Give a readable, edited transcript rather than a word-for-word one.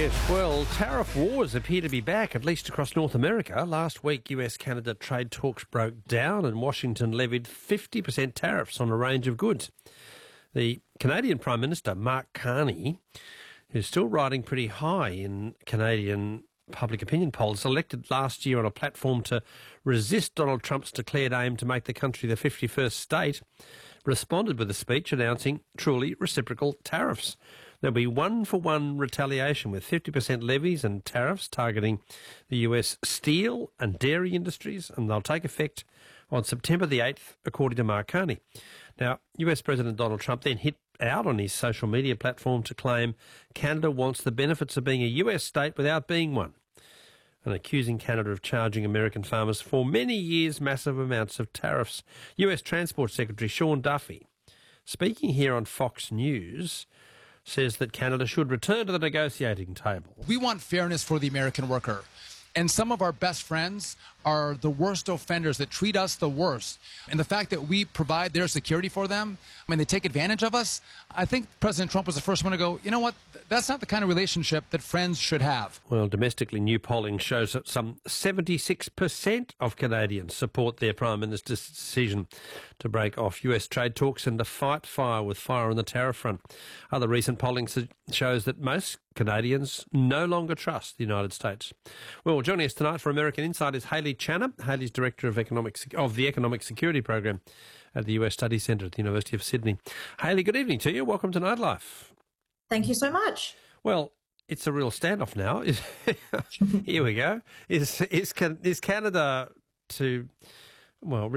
Yes, well, tariff wars appear to be back, at least across North America. Last week, US-Canada trade talks broke down and Washington levied 50% tariffs on a range of goods. The Canadian Prime Minister, Mark Carney, who's still riding pretty high in Canadian public opinion polls, elected last year on a platform to resist Donald Trump's declared aim to make the country the 51st state, responded with a speech announcing truly reciprocal tariffs. There'll be one-for-one retaliation with 50% levies and tariffs targeting the US steel and dairy industries, and they'll take effect on September the 8th, according to Mark Carney. Now, US President Donald Trump then hit out on his social media platform to claim Canada wants the benefits of being a US state without being one, and accusing Canada of charging American farmers for many years massive amounts of tariffs. US Transport Secretary Sean Duffy, speaking here on Fox News, says that Canada should return to the negotiating table. We want fairness for the American worker. And some of our best friends are the worst offenders that treat us the worst. And the fact that we provide their security for them, they take advantage of us, I think President Trump was the first one to go, you know what, that's not the kind of relationship that friends should have. Well, domestically, new polling shows that some 76% of Canadians support their Prime Minister's decision to break off US trade talks and to fight fire with fire on the tariff front. Other recent polling shows that most Canadians no longer trust the United States. Well, joining us tonight for American Insight is Hayley Channer. Hayley's Director of the Economic Security Program at the US Study Centre at the University of Sydney. Hayley, good evening to you. Welcome to Nightlife. Thank you so much. Well, it's a real standoff now. Here we go. Is Canada to, well,